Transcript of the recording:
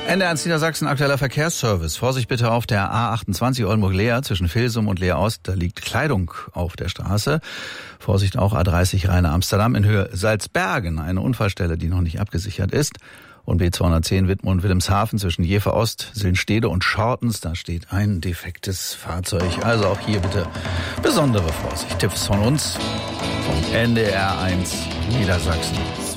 NDR1 Niedersachsen, aktueller Verkehrsservice. Vorsicht bitte auf der A28 Oldenburg-Leer zwischen Vilsum und Leer-Ost. Da liegt Kleidung auf der Straße. Vorsicht auch A30 Rheine-Amsterdam in Höhe Salzbergen. Eine Unfallstelle, die noch nicht abgesichert ist. Und B210 Wittmund-Wilhelmshaven zwischen Jever-Ost, Sillenstede und Schortens. Da steht ein defektes Fahrzeug. Also auch hier bitte besondere Vorsicht. Tipps von uns, vom NDR1 Niedersachsen.